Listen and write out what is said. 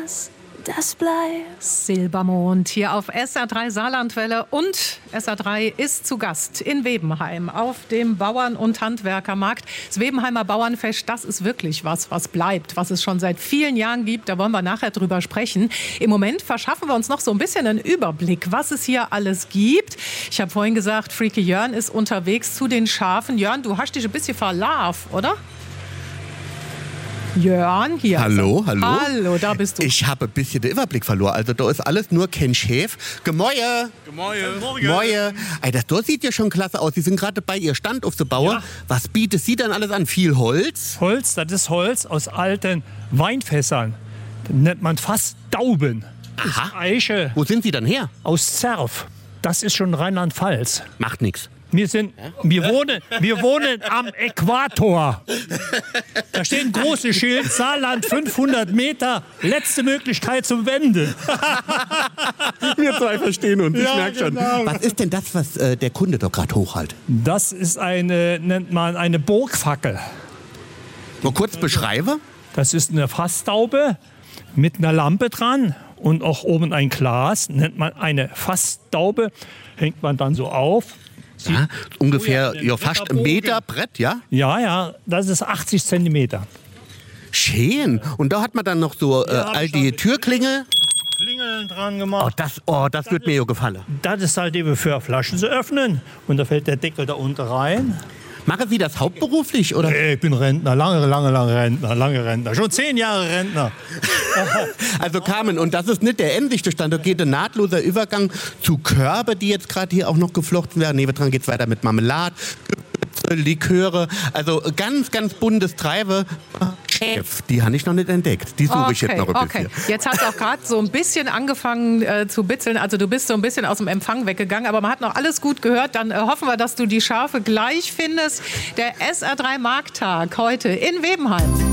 das bleibt. Silbermond hier auf SR3 Saarlandwelle und SR3 ist zu Gast in Webenheim auf dem Bauern- und Handwerkermarkt. Das Webenheimer Bauernfest, das ist wirklich was bleibt, was es schon seit vielen Jahren gibt. Da wollen wir nachher drüber sprechen. Im Moment verschaffen wir uns noch so ein bisschen einen Überblick, was es hier alles gibt. Ich habe vorhin gesagt, Freaky Jörn ist unterwegs zu den Schafen. Jörn, du hast dich ein bisschen verlaufen, oder? Jörn, hier. Hallo, hallo. Hallo, da bist du. Ich habe ein bisschen den Überblick verloren. Also da ist alles nur kein Chef. Gemäue. Gemäue. Ey, das dort sieht ja schon klasse aus. Sie sind gerade bei ihr Stand aufzubauen. Ja. Was bietet sie dann alles an? Viel Holz? Holz, das ist Holz aus alten Weinfässern. Das nennt man Fassdauben. Aha. Eiche. Wo sind Sie dann her? Aus Zerf. Das ist schon Rheinland-Pfalz. Macht nichts. Wir wohnen am Äquator. Da steht ein großes Schild, Saarland 500 Meter, letzte Möglichkeit zum Wenden. Wir zwei verstehen uns, ich merke schon. Genau. Was ist denn das, was der Kunde doch gerade hochhält? Das ist nennt man eine Burgfackel. Mal kurz beschreibe. Das ist eine Fassdaube mit einer Lampe dran und auch oben ein Glas, nennt man eine Fassdaube. Hängt man dann so auf. Ja, ungefähr fast ein Meter Brett, ja? Ja, das ist 80 Zentimeter. Schön. Und da hat man dann noch so all die Türklingel. Klingeln dran gemacht. Das wird mir ja gefallen. Das ist halt eben für Flaschen zu öffnen. Und da fällt der Deckel da unten rein. Machen Sie das hauptberuflich, oder? Ich bin Rentner, lange Rentner. Schon 10 Jahre Rentner. Also Carmen, und das ist nicht der endlichste Stand, da geht ein nahtloser Übergang zu Körbe, die jetzt gerade hier auch noch geflochten werden. Nebendran geht es weiter mit Marmelade, Liköre, also ganz, ganz buntes Treibe. Die habe ich noch nicht entdeckt, die suche ich jetzt noch ein bisschen. Jetzt hat es auch gerade so ein bisschen angefangen zu bitzeln, also du bist so ein bisschen aus dem Empfang weggegangen, aber man hat noch alles gut gehört. Dann hoffen wir, dass du die Schafe gleich findest. Der SR3 Markttag heute in Webenheim.